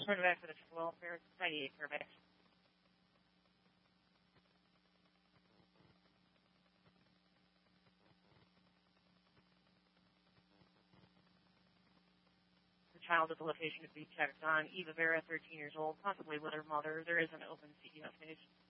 Turn it back to the welfare. 98 Fairbanks. The child at the location to be checked on. Eva Vera, 13 years old, possibly with her mother. There is an open CPS case.